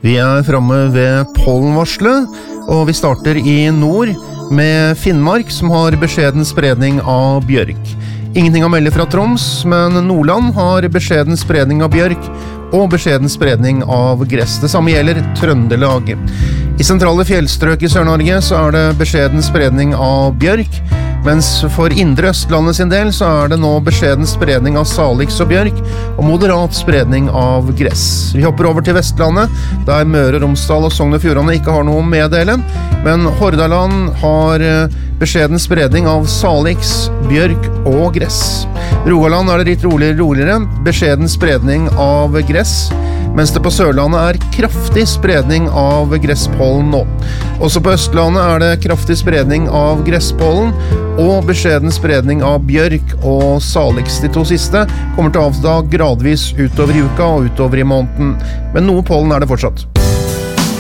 Vi framme ved pollenvarselet, og vi starter i nord med Finnmark, som har beskjeden spredning av bjørk. Ingenting å melde fra Troms, men Nordland har beskjeden spredning av bjørk og beskjeden spredning av gress. Det samme gjelder Trøndelag. I sentrale fjellstrøk i Sør-Norge så er det beskjeden spredning av bjørk, mens for indre Østlandet sin del så er det nå beskjeden spredning av salix og bjørk og moderat spredning av gress. Vi hopper over til Vestlandet, der Møre og Romsdal og Sogn og Fjordane ikke har noe å meddele, men Hordaland har beskjeden spredning av salix, bjørk og gress. Rogaland er det litt roligere, beskjeden spredning av gress, mens det på Sørlandet er kraftig spredning av gresspollen nå. Også på Østlandet er det kraftig spredning av gresspollen og beskjeden spredning av bjørk og salix. De to siste kommer til å avta gradvis utover i uka og utover i måneden, men noe pollen er det fortsatt.